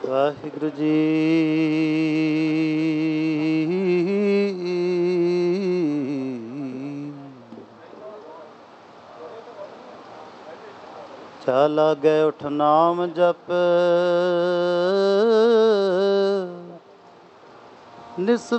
ਵਾਹਿਗੁਰੂ ਜੀ। ਚਾ ਲਾਗੈ ਉਠ ਨਾਮ ਜਪ, ਨਿਸ